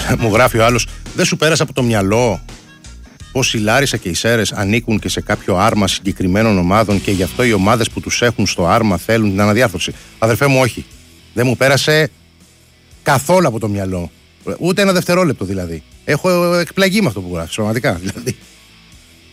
Μου γράφει ο άλλος, δεν σου πέρασε από το μυαλό πως η Λάρισα και οι Σέρρες ανήκουν και σε κάποιο άρμα συγκεκριμένων ομάδων και γι' αυτό οι ομάδες που τους έχουν στο άρμα θέλουν την αναδιάρθρωση? Αδερφέ μου, όχι. Δεν μου πέρασε καθόλου από το μυαλό. Ούτε ένα δευτερόλεπτο δηλαδή. Έχω εκπλαγεί με αυτό που γράφει, πραγματικά δηλαδή.